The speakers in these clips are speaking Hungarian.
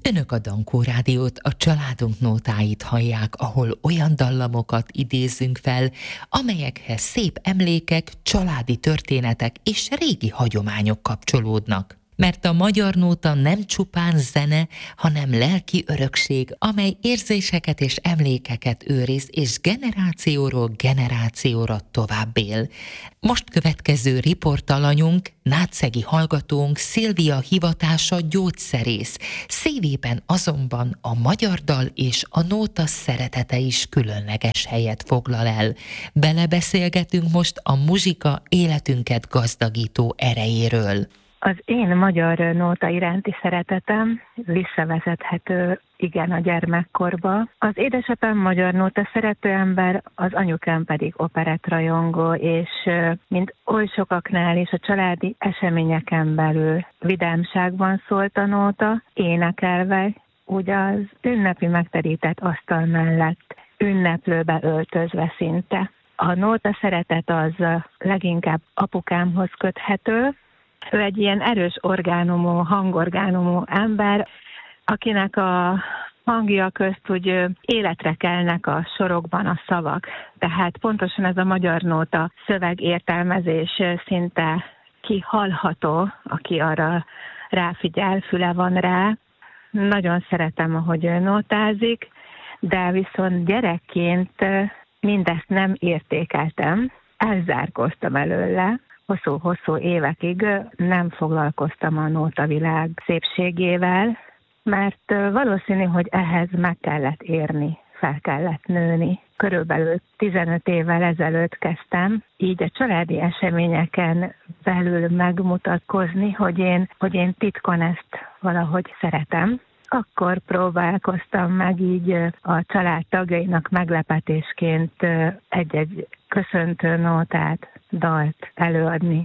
Önök a Dankó Rádiót, a családunk nótáit hallják, ahol olyan dallamokat idézünk fel, amelyekhez szép emlékek, családi történetek és régi hagyományok kapcsolódnak. Mert a magyar nóta nem csupán zene, hanem lelki örökség, amely érzéseket és emlékeket őriz, és generációról generációra tovább él. Most következő riportalanyunk, nátszegi hallgatónk Szilvia hivatása gyógyszerész, szívében azonban a magyar dal és a nóta szeretete is különleges helyet foglal el. Belebeszélgetünk most a muzsika életünket gazdagító erejéről. Az én magyar nóta iránti szeretetem visszavezethető igen a gyermekkorba. Az édesapám magyar nóta szerető ember, az anyukám pedig operettrajongó, és mint oly sokaknál is a családi eseményeken belül vidámságban szólt a nóta, énekelve, úgy az ünnepi megterített asztal mellett, ünneplőbe öltözve szinte. A nóta szeretet az leginkább apukámhoz köthető. Ő egy ilyen erős orgánumú, hangorgánumú ember, akinek a hangja közt úgy életre kelnek a sorokban a szavak. Tehát pontosan ez a magyar nóta szövegértelmezés szinte kihallható, aki arra ráfigyel, füle van rá. Nagyon szeretem, ahogy ő nótázik, de viszont gyerekként mindezt nem értékeltem, elzárkóztam előle. Hosszú-hosszú évekig nem foglalkoztam a nótavilág szépségével, mert valószínű, hogy ehhez meg kellett érni, fel kellett nőni. Körülbelül 15 évvel ezelőtt kezdtem így a családi eseményeken belül megmutatkozni, hogy én titkon ezt valahogy szeretem. Akkor próbálkoztam meg így a család tagjainak meglepetésként egy-egy köszöntő nótát, dalt előadni.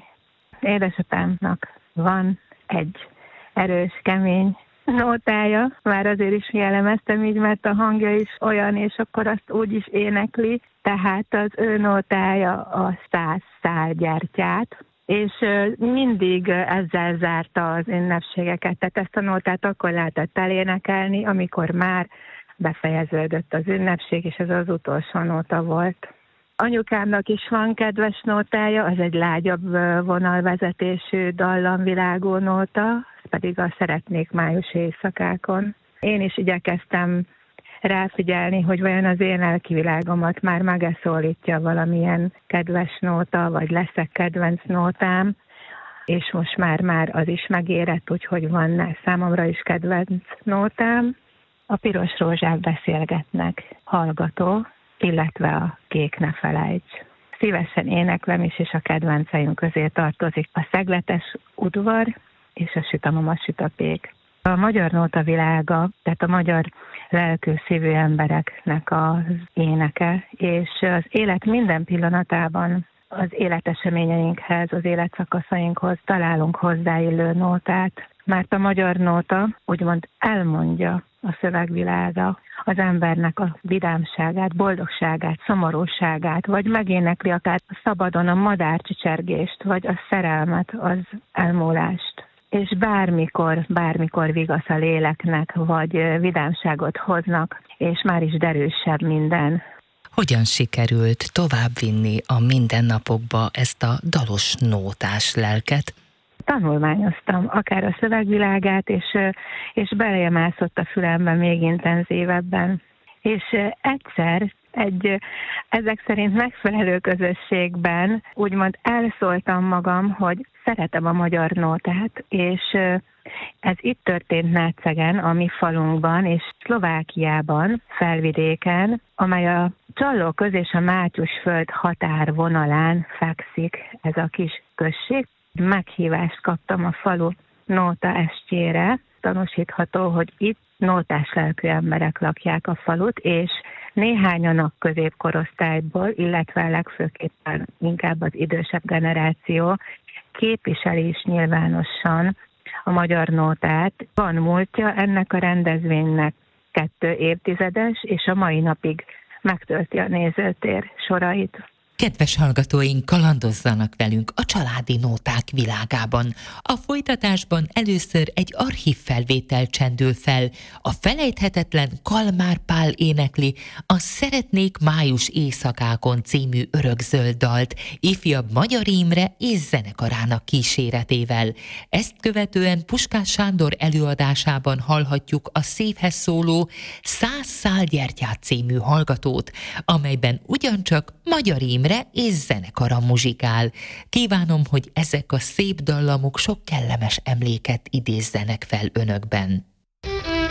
Édesapámnak van egy erős, kemény nótája, már azért is jellemeztem így, mert a hangja is olyan, és akkor azt úgy is énekli, tehát az ő nótája a 100 szál gyertyát, és mindig ezzel zárta az ünnepségeket, tehát ezt a nótát akkor lehetett elénekelni, amikor már befejeződött az ünnepség, és ez az utolsó nóta volt. Anyukámnak is van kedves nótája, az egy lágyabb vonalvezetésű dallamvilágú nóta, ez pedig a Szeretnék május éjszakákon. Én is igyekeztem ráfigyelni, hogy vajon az én lelkivilágomat már megeszólítja valamilyen kedves nóta, vagy lesz-e kedvenc nótám, és most már az is megérett, úgyhogy van számomra is kedvenc nótám. A Piros rózsák beszélgetnek hallgató, illetve a Kék ne felejts. Szívesen éneklem is, és a kedvenceim közé tartozik a Szegletes udvar és a Süt a mama, süt a pék. A magyar nóta világa, tehát a magyar lelkű szívű embereknek az éneke, és az élet minden pillanatában az életeseményeinkhez, az életszakaszainkhoz találunk hozzáillő nótát, mert a magyar nóta úgymond elmondja a szövegvilága az embernek a vidámságát, boldogságát, szomorúságát, vagy megénekli akár szabadon a madárcsicsergést, vagy a szerelmet, az elmúlást. És bármikor vigasz a léleknek, vagy vidámságot hoznak, és már is derűsebb minden. Hogyan sikerült továbbvinni a mindennapokba ezt a dalos nótás lelket? Tanulmányoztam akár a szövegvilágát, és belejemászott a fülembe még intenzívebben. És egyszer ezek szerint megfelelő közösségben úgymond elszóltam magam, hogy szeretem a magyar nótát, és ez itt történt Nátszegen, a mi falunkban, és Szlovákiában, Felvidéken, amely a Csallóköz és a Mátyusföld határvonalán fekszik ez a kis község. Meghívást kaptam a falu nóta estjére, tanúsítható, hogy itt nótás lelkű emberek lakják a falut, és néhányan a középkorosztályból, illetve legfőképpen inkább az idősebb generáció képviseli is nyilvánosan a magyar nótát. Van múltja ennek a rendezvénynek 2 évtizedes, és a mai napig megtölti a nézőtér sorait. Kedves hallgatóink, kalandozzanak velünk a családi nóták világában. A folytatásban először egy archívfelvétel csendül fel. A felejthetetlen Kalmár Pál énekli a Szeretnék május éjszakákon című örökzöld dalt ifjabb Magyar Imre és zenekarának kíséretével. Ezt követően Puskás Sándor előadásában hallhatjuk a Szívhez szóló 100 szál gyertyát című hallgatót, amelyben ugyancsak Magyar Imre és zenekara muzsikál. Kívánom, hogy ezek a szép dallamok sok kellemes emléket idézzenek fel önökben.